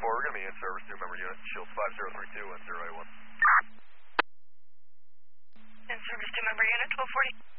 we're going to be in service 2 member unit, Shields 5032 and 081. In service 2 member unit, 1240.